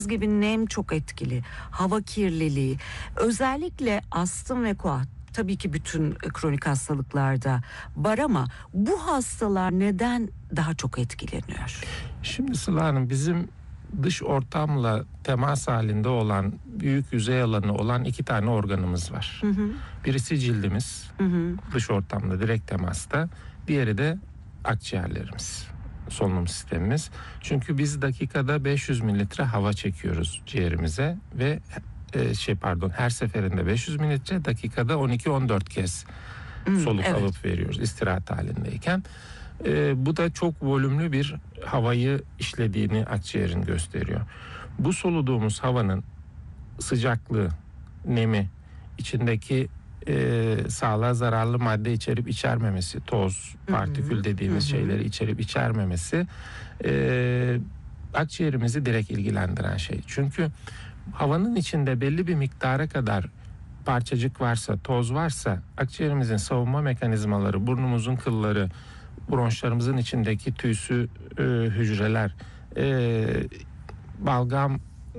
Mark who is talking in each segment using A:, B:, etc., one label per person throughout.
A: gibi nem çok etkili, hava kirliliği, özellikle astım ve koah, tabii ki bütün kronik hastalıklarda var ama bu hastalar neden daha çok etkileniyor?
B: Şimdi Sıla Hanım, bizim dış ortamla temas halinde olan, büyük yüzey alanı olan 2 tane organımız var. Birisi cildimiz, dış ortamda direkt temasta. Diğeri de akciğerlerimiz, solunum sistemimiz. Çünkü biz dakikada 500 mililitre hava çekiyoruz ciğerimize ve her seferinde 500 mililitre, dakikada 12-14 kez soluk alıp veriyoruz istirahat halindeyken. Bu da çok volümlü bir havayı işlediğini akciğerin gösteriyor. Bu soluduğumuz havanın sıcaklığı, nemi, içindeki sağlığa zararlı madde içerip içermemesi, toz, partikül dediğimiz şeyleri içerip içermemesi akciğerimizi direkt ilgilendiren şey. Çünkü havanın içinde belli bir miktara kadar parçacık varsa, toz varsa akciğerimizin savunma mekanizmaları, burnumuzun kılları, bronşlarımızın içindeki tüysü hücreler, balgam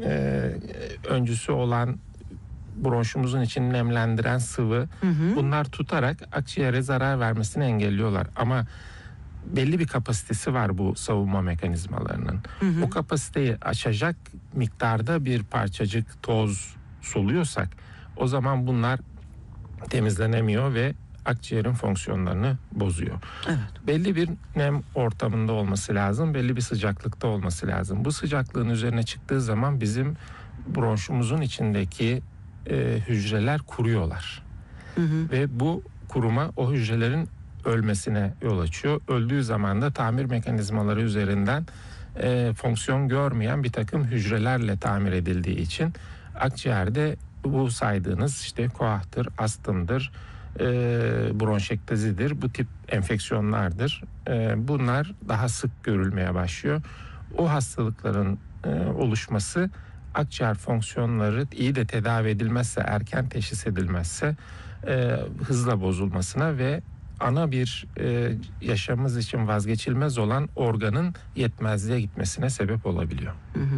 B: öncüsü olan bronşumuzun içini nemlendiren sıvı, bunlar tutarak akciğere zarar vermesini engelliyorlar. Ama belli bir kapasitesi var bu savunma mekanizmalarının. O kapasiteyi aşacak miktarda bir parçacık toz soluyorsak, o zaman bunlar temizlenemiyor ve akciğerin fonksiyonlarını bozuyor. Belli bir nem ortamında olması lazım, belli bir sıcaklıkta olması lazım. Bu sıcaklığın üzerine çıktığı zaman bizim bronşumuzun içindeki hücreler kuruyorlar. Ve bu kuruma o hücrelerin ölmesine yol açıyor. Öldüğü zaman da tamir mekanizmaları üzerinden fonksiyon görmeyen bir takım hücrelerle tamir edildiği için akciğerde bu saydığınız işte koahtır, astımdır, bronşektazidir, bu tip enfeksiyonlardır. Bunlar daha sık görülmeye başlıyor. O hastalıkların oluşması akciğer fonksiyonları iyi de tedavi edilmezse, erken teşhis edilmezse hızla bozulmasına ve ana bir yaşamımız için vazgeçilmez olan organın yetmezliğe gitmesine sebep olabiliyor.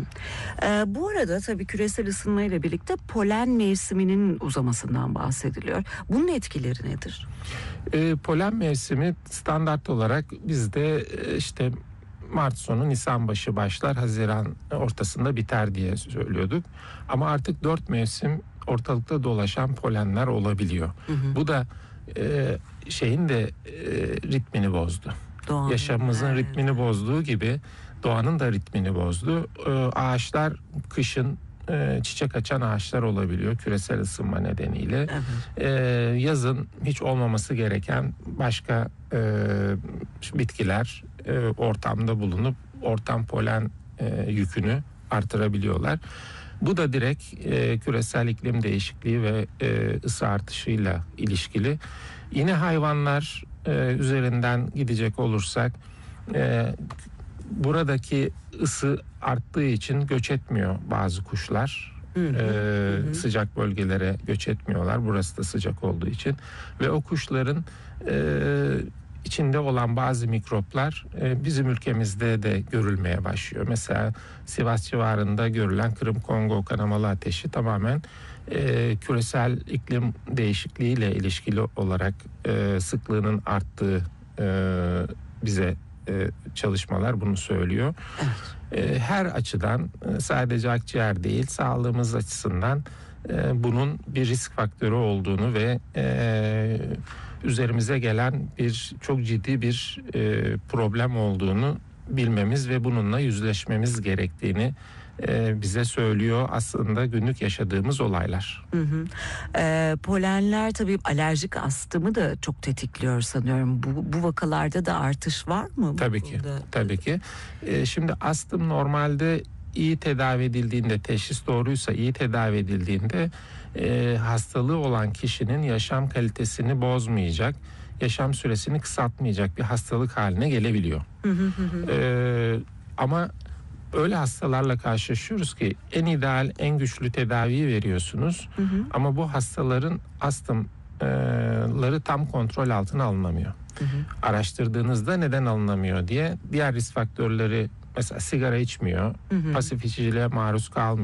A: Bu arada tabii küresel ısınmayla birlikte polen mevsiminin uzamasından bahsediliyor. Bunun etkileri nedir?
B: Polen mevsimi standart olarak bizde işte Mart sonu Nisan başı başlar, Haziran ortasında biter diye söylüyorduk. Ama artık 4 mevsim ortalıkta dolaşan polenler olabiliyor. Bu da şeyin de ritmini bozdu.
A: Doğanın,
B: yaşamımızın ritmini bozduğu gibi doğanın da ritmini bozdu. Ağaçlar kışın çiçek açan ağaçlar olabiliyor küresel ısınma nedeniyle. Yazın hiç olmaması gereken başka bitkiler ortamda bulunup ortam polen yükünü artırabiliyorlar. Bu da direkt küresel iklim değişikliği ve ısı artışıyla ilişkili. Yine hayvanlar üzerinden gidecek olursak buradaki ısı arttığı için göç etmiyor bazı kuşlar. Sıcak bölgelere göç etmiyorlar. Burası da sıcak olduğu için. Ve o kuşların içinde olan bazı mikroplar bizim ülkemizde de görülmeye başlıyor. Mesela Sivas civarında görülen Kırım Kongo kanamalı ateşi tamamen küresel iklim değişikliğiyle ilişkili olarak sıklığının arttığı bize çalışmalar bunu söylüyor. Her açıdan, sadece akciğer değil, sağlığımız açısından bunun bir risk faktörü olduğunu ve üzerimize gelen çok ciddi bir problem olduğunu bilmemiz ve bununla yüzleşmemiz gerektiğini bize söylüyor aslında günlük yaşadığımız olaylar.
A: Polenler tabii alerjik astımı da çok tetikliyor sanıyorum. Bu vakalarda da artış var mı?
B: Tabii ki. Şimdi astım normalde iyi tedavi edildiğinde, teşhis doğruysa iyi tedavi edildiğinde hastalığı olan kişinin yaşam kalitesini bozmayacak, yaşam süresini kısaltmayacak bir hastalık haline gelebiliyor. Ama öyle hastalarla karşılaşıyoruz ki en ideal, en güçlü tedaviyi veriyorsunuz. Ama bu hastaların astımları tam kontrol altına alınamıyor. Araştırdığınızda neden alınamıyor diye diğer risk faktörleri mesela sigara içmiyor, pasif içiciliğe maruz kalmıyor.